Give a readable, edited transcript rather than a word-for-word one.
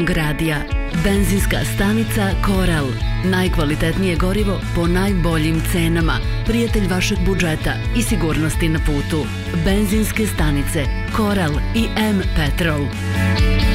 Gradija. Benzinska stanica Koral. Najkvalitetnije gorivo po najboljim cenama. Prijatelj vašeg budžeta i sigurnosti na putu. Benzinske stanice Koral i M Petrol.